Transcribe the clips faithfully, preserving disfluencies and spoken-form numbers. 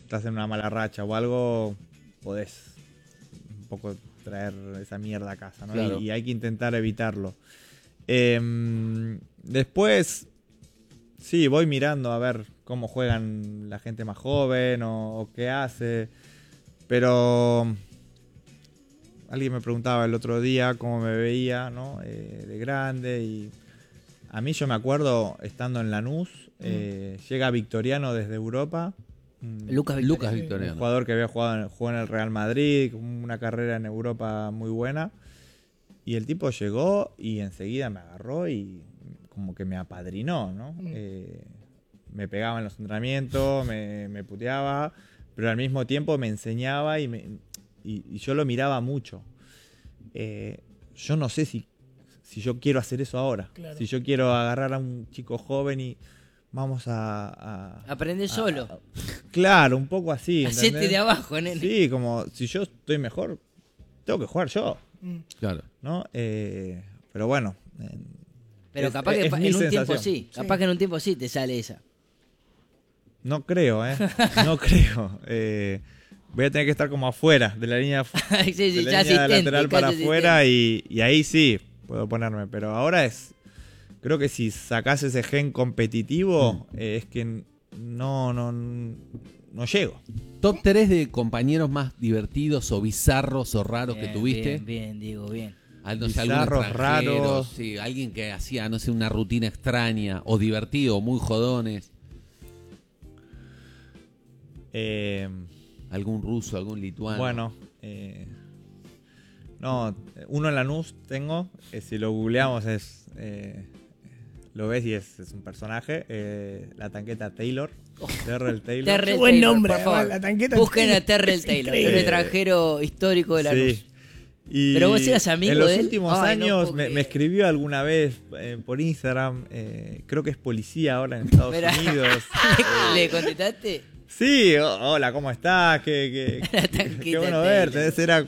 estás en una mala racha o algo, podés un poco traer esa mierda a casa, ¿no? Claro. Y, y hay que intentar evitarlo. Eh, después, sí, voy mirando a ver cómo juegan la gente más joven o, o qué hace. Pero alguien me preguntaba el otro día cómo me veía, ¿no? Eh, de grande. Y a mí yo me acuerdo estando en Lanús, eh, llega Victoriano desde Europa. Lucas Victoriano. Lucas Un Victoriano. jugador que había jugado en, jugó en el Real Madrid, una carrera en Europa muy buena. Y el tipo llegó y enseguida me agarró y como que me apadrinó, ¿no? Mm. Eh, me pegaba en los entrenamientos, me, me puteaba, pero al mismo tiempo me enseñaba y, me, y, y yo lo miraba mucho. Eh, yo no sé si, si yo quiero hacer eso ahora. Claro. Si yo quiero agarrar a un chico joven y vamos a... a Aprende a- solo. a- claro, un poco así. Hacete ¿entendés? de abajo, nene. Sí, como si yo estoy mejor, tengo que jugar yo, Mm. Claro. ¿no? Eh, pero bueno. eh, Pero es- capaz que es pa- mi en un tiempo sensación. sí. Capaz que en un tiempo sí te sale esa. No creo, ¿eh? No creo. Eh, voy a tener que estar como afuera, de la línea, fu- sí, sí, de la ya línea asistente, lateral para casi afuera y, y ahí sí puedo ponerme. Pero ahora es... Creo que si sacás ese gen competitivo, eh, es que no, no, no llego. Top tres de compañeros más divertidos o bizarros o raros Bien, que tuviste. Bien, bien, Diego, bien. Al- no sé, algún Bizarros, extranjero, raros. sí, alguien que hacía, no sé, una rutina extraña o divertido, muy jodones. Eh, Algún ruso, algún lituano. Bueno, eh, no, uno en Lanús tengo, eh, si lo googleamos es, eh, lo ves y es, es un personaje, eh, la tanqueta Taylor, Terrell Taylor. Terrell Qué buen Taylor, nombre, por favor. además, la tanqueta Busquen Taylor a Terrell es Taylor, increíble. un extranjero histórico de la luz. Sí. Y Pero vos eras amigo en los de él. últimos Ay, no años puedo me, creer. me escribió alguna vez eh, por Instagram, eh, creo que es policía ahora en Estados Mirá. Unidos. ¿Le contestaste? Sí, o- hola, ¿cómo estás? Qué, qué, La qué, tanqueta qué bueno Taylor. verte. Ese era,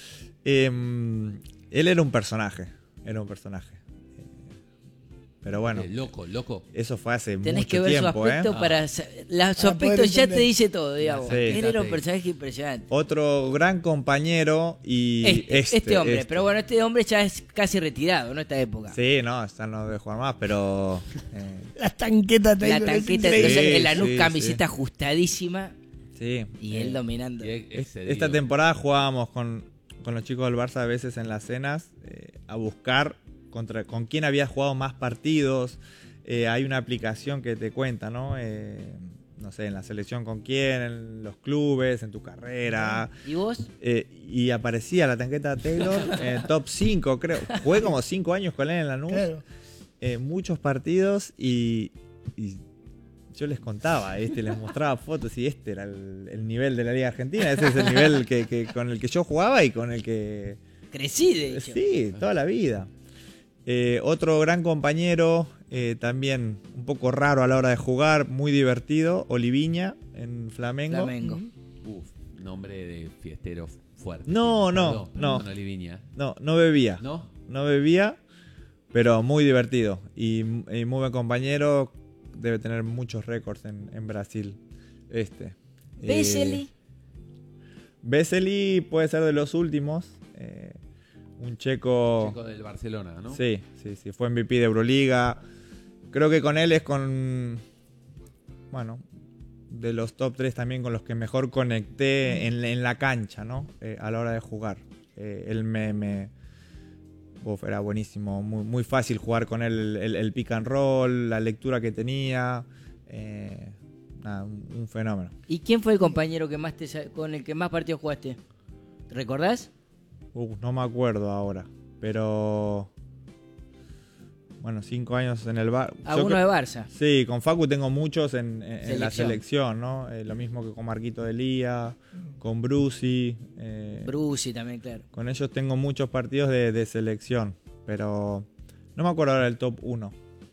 em, él era un personaje, era un personaje. Eh, Pero bueno, Eh, loco, loco. eso fue hace Tenés mucho que ver tiempo, su aspecto ¿eh? para... sa- La, su Para poder aspecto ya te entender. dice todo, digamos. Sí. Él era un Sí. personaje impresionante. Otro gran compañero y Este, este, este, hombre. este. Pero bueno, este hombre ya es casi retirado, ¿no? Esta época. Sí, no, esta no debe jugar más, pero eh, La tanqueta Taylor. La es tanqueta, increíble. entonces Sí, en la luz sí, camiseta sí. ajustadísima sí. y eh, él dominando. Y es- ese Esta Diego. temporada jugábamos con, con los chicos del Barça a veces en las cenas eh, a buscar contra, con quién había jugado más partidos. Eh, hay una aplicación que te cuenta, ¿no? Eh, no sé, en la selección con quién, en los clubes, en tu carrera. ¿Y vos? Eh, y aparecía la tanqueta Taylor en el top cinco, creo. Jugué como cinco años con él en Lanús. Claro. Eh, muchos partidos y, y yo les contaba, este, les mostraba fotos y este era el, el nivel de la Liga Argentina. Ese es el nivel que, que, con el que yo jugaba y con el que... Crecí, de hecho. Sí, toda la vida. Eh, otro gran compañero, eh, también un poco raro a la hora de jugar, muy divertido, Oliviña en Flamengo. Flamengo. Uf, nombre de fiestero fuerte. No, no, Perdón, no. perdón, Oliviña. No, no bebía. ¿No? No bebía, pero muy divertido. Y, y muy buen compañero. Debe tener muchos récords en, en Brasil. Este. Vesely. Eh, Vesely puede ser de los últimos. Eh, un checo. Chico del Barcelona, ¿no? Sí, sí, sí. Fue M V P de Euroliga. Creo que con él es con. Bueno, de los top tres también con los que mejor conecté en, en la cancha, ¿no? Eh, a la hora de jugar. Eh, él me. me uf, era buenísimo. Muy, muy fácil jugar con él. El, el, el pick and roll, la lectura que tenía. Eh, nada, un, un fenómeno. ¿Y quién fue el compañero que más te sa- con el que más partidos jugaste? ¿Te recordás? Uh, no me acuerdo ahora. Pero. Bueno, cinco años en el bar. Yo Alguno creo- de Barça. Sí, con Facu tengo muchos en, en- en la Selección. selección, ¿no? Eh, lo mismo que con Marquito de Lía, con Brusi. eh, Brusi también, claro. con ellos tengo muchos partidos de, de selección, pero no me acuerdo ahora del top uno.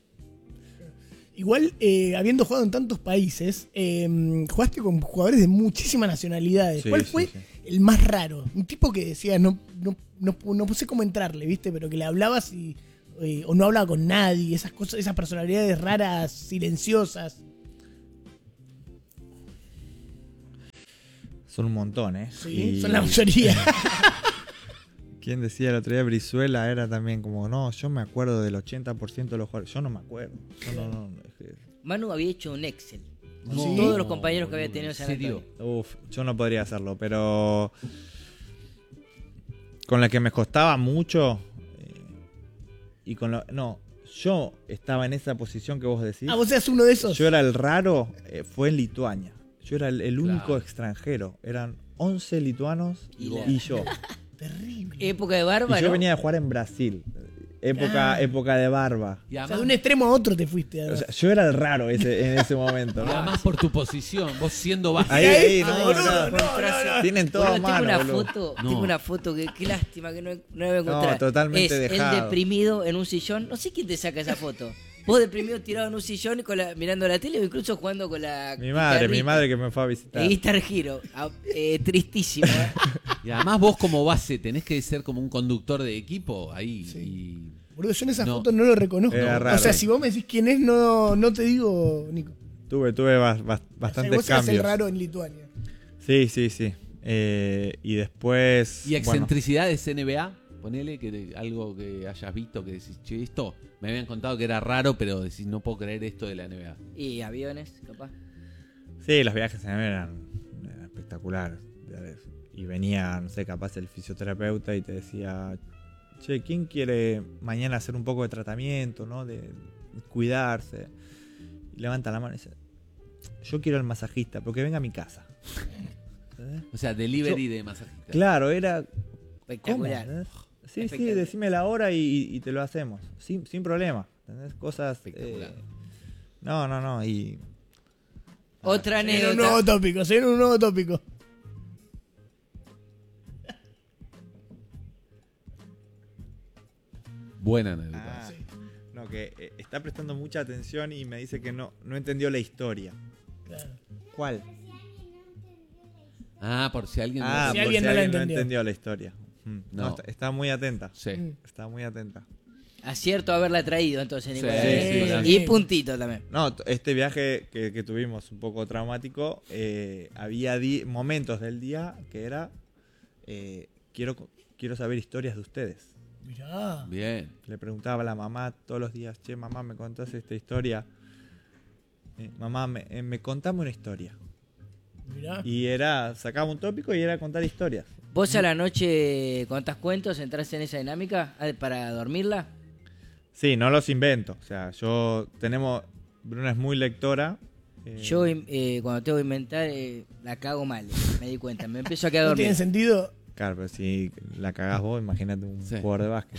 Igual, eh, habiendo jugado en tantos países, eh, jugaste con jugadores de muchísimas nacionalidades. Sí, ¿Cuál sí, fue sí. el más raro? Un tipo que decía, no, no, no, no sé cómo entrarle, ¿viste? Pero que le hablabas y, eh, o no hablaba con nadie, esas cosas, esas personalidades raras, silenciosas. Son un montón, ¿eh? Sí, Y- son la mayoría. ¿Quién decía el otro día? Brizuela era también como, no, yo me acuerdo del ochenta por ciento de los jugadores. Yo no me acuerdo. Yo no, no, es que- Manu había hecho un Excel. Con Sí. todos los compañeros que había tenido en ¿En San serio? Antonio. Uf, yo no podría hacerlo, pero con la que me costaba mucho eh, y con lo, no, yo estaba en esa posición que vos decís. Ah, vos seas uno de esos. Yo era el raro, eh, fue en Lituania. Yo era el, el único Claro. extranjero. Eran once lituanos Y y, la- yo. Terrible. Época de barba, Y yo ¿no? venía de jugar en Brasil. Época, Ah. época de barba. Y O sea, además, de un extremo a otro te fuiste. O sea, yo era el raro ese, en ese momento. y ¿no? además por tu posición, vos siendo básico. Ahí, ahí, Ah, no, boludo, no, no, no, no. Tienen todo Boludo, a tengo mano, una boludo. foto, No. tengo una foto que qué lástima que no, no la voy a encontrar. totalmente es dejado. él deprimido en un sillón. No sé quién te saca esa foto. Vos deprimido tirado en un sillón y con la, mirando la tele o incluso jugando con la Mi madre, mi guitarrita. madre que me fue a visitar. El Guitar Hero. Ah, eh, tristísimo. ¿eh? Y además vos como base tenés que ser como un conductor de equipo ahí. Sí. Y... Boludo, yo en esa No. foto no lo reconozco. Era O raro. sea, si vos me decís quién es, no, no te digo, Nico. Tuve, tuve bas- bas- O sea, bastantes vos eras el cambios. raro en Lituania. Sí, sí, sí. Eh, y después. ¿Y bueno, excentricidades N B A? Ponele que te- algo que hayas visto que decís, che, esto me habían contado que era raro, pero decís, no puedo creer esto de la N B A. Y aviones, capaz. sí, los viajes en avión eran, eran espectaculares. Y venía, no sé, capaz el fisioterapeuta y te decía, che, ¿quién quiere mañana hacer un poco de tratamiento, ¿no? De cuidarse. Y levanta la mano y dice, yo quiero el masajista, pero que venga a mi casa. ¿Entendés? O sea, delivery de masajista. Claro, era... ¿Cómo? Espectacular. ¿Entendés? Sí, sí, Espectacular. decime la hora y, y te lo hacemos. Sin, sin problema. ¿Entendés? Cosas... Espectacular. eh, no, no, no. Y... Otra Se viene un nuevo anécdota. tópico, se viene un nuevo tópico. Buena anécdota. Ah, no, que eh, está prestando mucha atención y me dice que no, no entendió la historia. Claro. ¿Cuál? Ah, por si alguien... Ah, Si por alguien si no la alguien no entendió. entendió la historia. Mm, no, No. está, está muy atenta. Sí. Mm. Está muy atenta. Acierto haberla traído entonces, Sí, Nicolás. sí, claro. Y puntito también. No, t- este viaje que, que tuvimos un poco traumático, eh, había di- momentos del día que era, eh, quiero, co- quiero saber historias de ustedes. Mirá. Bien. Le preguntaba a la mamá todos los días, che, mamá, ¿me contás esta historia? Eh, mamá, me, eh, me contame una historia. Mirá. Y era, sacaba un tópico y era contar historias. ¿Vos a la noche contás cuentos, entras en esa dinámica ah, para dormirla? Sí, no los invento. O sea, yo tenemos, Bruna es muy lectora. eh, Yo eh, cuando tengo que inventar eh, la cago mal, me di cuenta. Me empiezo a quedar No dormido. tiene sentido. Claro, pero si la cagás vos, imagínate un Sí. jugador de básquet.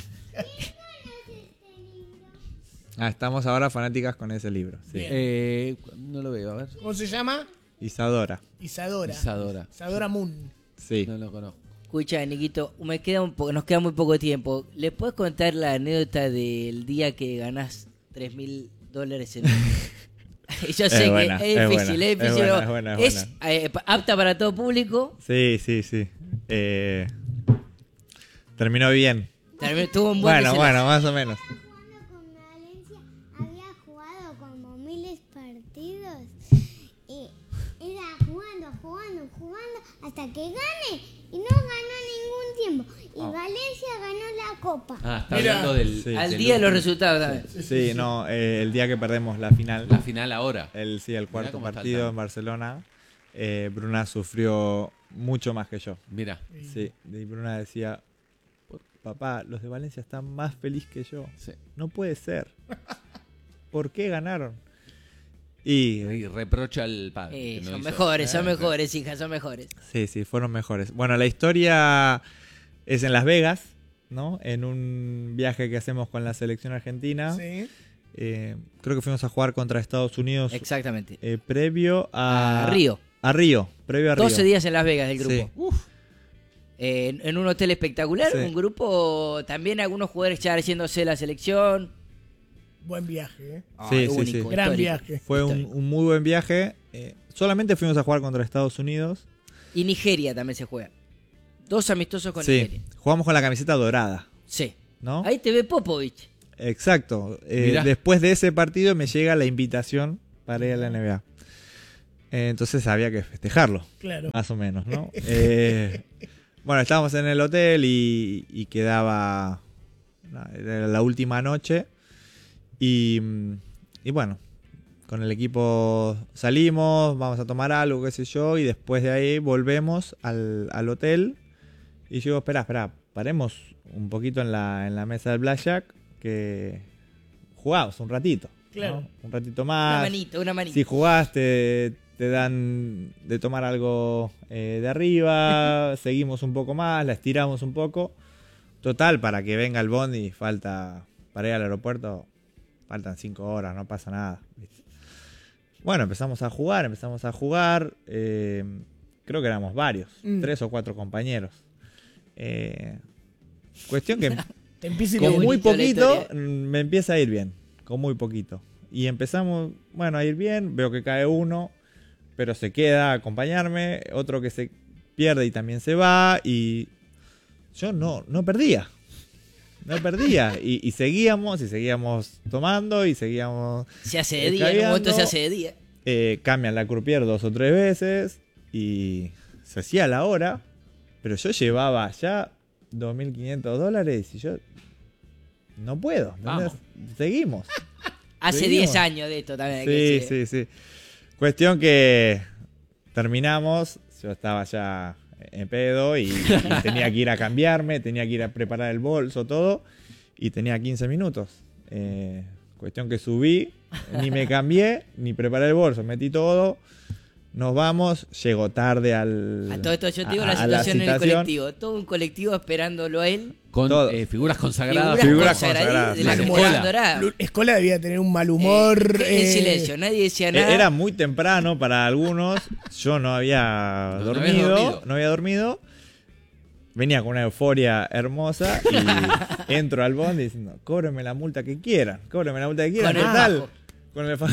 Ah, estamos ahora fanáticas con ese libro. Sí. Bien. Eh, no lo veo, a ver. ¿Cómo se llama? Isadora. Isadora. Isadora. Isadora Moon. Sí. No lo conozco. Escucha, Niquito, me queda un po- nos queda muy poco tiempo. ¿Le puedes contar la anécdota del día que ganás tres mil dólares en... Yo sé buena, que es es difícil, buena, es es difícil. buena, pero es buena, es es, eh, pa- apta para todo público. Sí, sí, sí. Eh, terminó bien. También tuvo un buen Bueno, desenlace. bueno, más o menos. Jugando con Valencia, había jugado como miles partidos y era jugando, jugando, jugando hasta que gane y no ganó ningún tiempo. Y Valencia ganó la copa. Ah, está Mira. hablando del... Sí. Al del día de los último- resultados también. Sí, no, eh, el día que perdemos la final. La final ahora. El, sí, el cuarto cómo está el partido tema. en Barcelona. eh, Bruna sufrió mucho más que yo. Mira. Sí, y Bruna decía, papá, los de Valencia están más felices que yo. Sí. No puede ser. ¿Por qué ganaron? Y Y reprocha al padre. Eh, que no son hizo- mejores, son Eh, mejores, hija, son mejores. sí, sí, fueron mejores. Bueno, la historia es en Las Vegas, ¿no? En un viaje que hacemos con la selección argentina. Sí. Eh, creo que fuimos a jugar contra Estados Unidos Exactamente. eh, previo a... A Río. A Río, previo a Río. doce días en Las Vegas del grupo. Sí. Eh, en, en un hotel espectacular, Sí. un grupo, también algunos jugadores ya haciéndose la selección. Buen viaje, ¿eh? Sí, Ay, sí, único, sí. Gran histórico. viaje. Fue un, Histórico. un muy buen viaje. Eh, solamente fuimos a jugar contra Estados Unidos. Y Nigeria también se juega. Dos amistosos con Sí, Nigeria. jugamos con la camiseta dorada, Sí. ¿no? Ahí te ve Popovich. Exacto. Eh, Mirá. después de ese partido me llega la invitación para ir a la N B A. Eh, entonces había que festejarlo, Claro. más o menos, ¿no? Eh, bueno, estábamos en el hotel y, y quedaba... Era la última noche. Y, y bueno, con el equipo salimos, vamos a tomar algo, qué sé yo, y después de ahí volvemos al, al hotel. Y yo digo, espera, espera, paremos un poquito en la, en la mesa del blackjack, que jugamos un ratito. ¿no? Claro. Un ratito más. Una manito, una manito. Si jugaste, te dan de tomar algo eh, de arriba, seguimos un poco más, la estiramos un poco. Total, para que venga el bondi, falta, para ir al aeropuerto, faltan cinco horas, no pasa nada. ¿viste? Bueno, empezamos a jugar, empezamos a jugar, eh, creo que éramos varios, Mm. tres o cuatro compañeros. Eh, cuestión que Te empieza a ir con bien. muy bonito la poquito historia. mm, me empieza a ir bien, con muy poquito. Y empezamos, bueno, a ir bien, veo que cae uno, pero se queda a acompañarme, otro que se pierde y también se va, y yo no, no perdía. No perdía. Y, y seguíamos, y seguíamos tomando, y seguíamos... Se hace de día, en un momento se hace de día. Eh, cambian la croupier dos o tres veces, y se hacía la hora, pero yo llevaba ya dos mil quinientos dólares, y yo no puedo. ¿entendés? Vamos. Seguimos. Hace Seguimos. diez años de esto también. hay que Sí, decir. sí, sí. Cuestión que terminamos, yo estaba ya en pedo y, y tenía que ir a cambiarme, tenía que ir a preparar el bolso, todo, y tenía quince minutos. Eh, cuestión que subí, ni me cambié, ni preparé el bolso, metí todo, nos vamos, llego tarde al... A todo esto yo te digo a- la a situación en el citación. colectivo. Todo un colectivo esperándolo a él. Con Todo. eh, figuras consagradas. Figuras, Figuras consagradas de la consagradas. Comunidad Escuela. Dorada. Lu- Escola debía tener un mal humor. Eh, en eh, silencio, nadie decía Eh, nada. Era muy temprano para algunos. Yo no había No, no dormido, habías no dormido. había dormido. Venía con una euforia hermosa y entro al bondi diciendo, cóbreme la multa que quieran, cóbreme la multa que quieran. Con el Total, bajo. con el fa-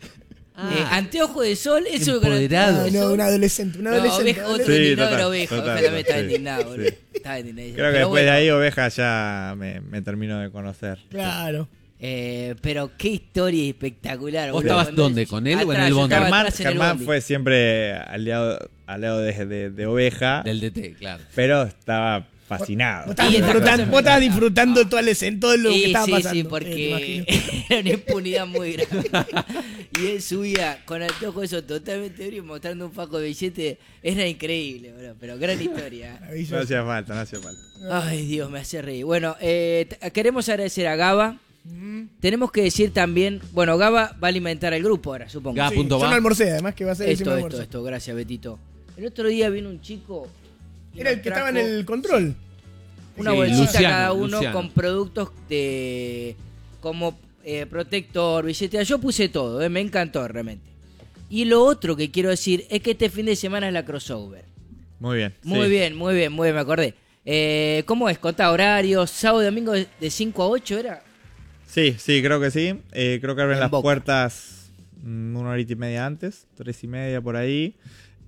Eh, anteojo de sol, eso Empoderado. Ah, con el- no, un adolescente, un No, adolescente. oveja, otro adolescente. Sí, indignado total, era oveja. total, Oveja también estaba sí, indignado, sí. boludo. Estaba indignado. Creo que Pero después bueno, de ahí Oveja ya me, me terminó de conocer. Claro. eh, pero qué historia espectacular. ¿Vos boludo. estabas Cuando- dónde? ¿Con él o en Atrás, el yo bondi? estaba Germán, atrás en el Germán bondi. fue siempre aliado, aliado de, de- de Oveja, Del D T, claro. pero estaba fascinado. Vos estabas Y estas disfrutando, cosas vos estabas me- disfrutando todo, el, en todo lo que Sí, estaba sí, pasando. sí, Eh, te porque imagino. era una impunidad muy grande. Y él subía con anteojo eso totalmente ebrio mostrando un fajo de billete. Era increíble, bro, pero gran historia. No Maravilloso. hacía falta, no hacía falta. Ay, Dios, me hace reír. Bueno, eh, t- queremos agradecer a Gaba. Mm. Tenemos que decir también, bueno, Gaba va a alimentar al grupo ahora, supongo. Gaba. Sí, punto yo va. no almorcé, además que va a ser el Esto, último esto, almuerzo. esto, gracias, Betito. El otro día vino un chico. y Era el nos que estaba en trajo el control. Una Sí, bolsita Luciano, cada uno Luciano. con productos de como eh, protector, billetera. Yo puse todo, eh, me encantó realmente. Y lo otro que quiero decir es que este fin de semana es la crossover. Muy bien. Muy sí. bien, muy bien, muy bien, me acordé. Eh, ¿Cómo es? Contá horarios, sábado y domingo de de cinco a ocho era. Sí, sí, creo que sí. Eh, creo que abren En las Boca. puertas mm, una horita y media antes, tres y media por ahí.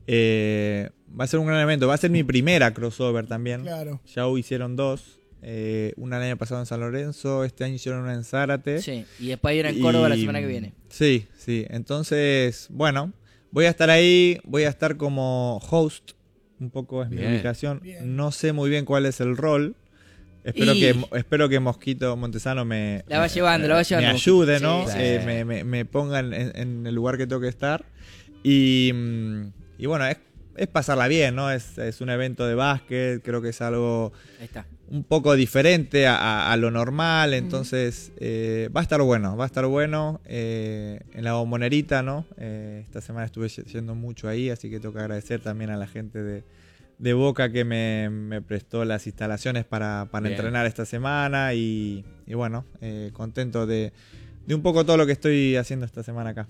Eh, va a ser un gran evento. Va a ser mi primera crossover también. Claro. Ya hicieron dos. Eh, una el año pasado en San Lorenzo, este año hicieron una en Zárate. Sí, y después hay una en Córdoba la Y- semana que viene. Sí, sí. Entonces, bueno, voy a estar ahí. Voy a estar como host. Un poco es mi Bien. ubicación. Bien. No sé muy bien cuál es el rol. Espero, Y- que, espero que Mosquito Montesano me, La va me- llevando, la va me llevando. ayude, Sí, ¿no? sí, Eh, sí. me, me- me ponga en, en el lugar que tengo que estar. Y, mm, y bueno, es, es pasarla bien, ¿no? Es, es un evento de básquet, creo que es algo Ahí está. un poco diferente a, a- a lo normal, entonces eh, va a estar bueno, va a estar bueno eh, en la bombonerita, ¿no? Eh, esta semana estuve y- yendo mucho ahí, así que tengo que agradecer también a la gente de, de Boca que me, me prestó las instalaciones para, para Bien. entrenar esta semana y, y bueno, eh, contento de, de un poco todo lo que estoy haciendo esta semana acá.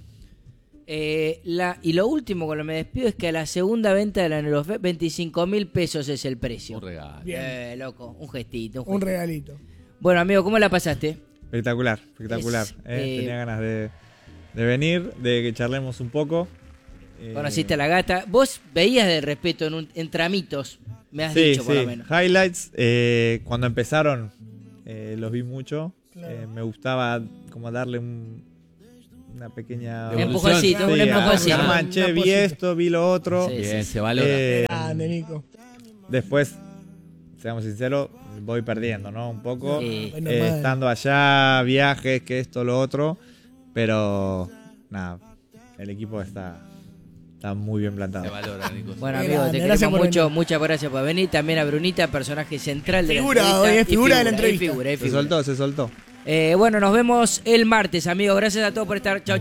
Eh, la, y lo último con lo que me despido es que a la segunda venta de la Neurofe, veinticinco mil pesos es el precio. Un regalo. Bien. Eh, loco, un gestito. Un, Un gestito. regalito. Bueno, amigo, ¿cómo la pasaste? Espectacular, espectacular. Es, eh, eh, Tenía ganas de, de venir, de que charlemos un poco. Eh, Conociste a la gata. Vos veías de respeto en, un, en tramitos, me has Sí, dicho por sí. lo menos. Highlights, eh, cuando empezaron, eh, los vi mucho. Claro. Eh, me gustaba como darle un, una pequeña... Devolución. Empujoncito, un Sí, empujoncito. ah, Germán, che, vi esto, vi lo otro. Sí. Bien, se valora. Eh, Grande, Nico. Después, seamos sinceros, voy perdiendo, ¿no? Un poco. Sí. Bueno, Eh, madre. estando allá, viajes, que esto, lo otro. Pero, nada, el equipo está, está muy bien Se plantado. valora, Nico. Bueno, Qué amigos, te grande, gracias queremos por mucho, venir. muchas gracias por venir. También a Brunita, personaje central de Figura, la hoy entrevista. es Y figura de la y entrevista. figura, y Se figura. soltó, se soltó. Eh, bueno, nos vemos el martes, amigos. Gracias a todos por estar. Chau.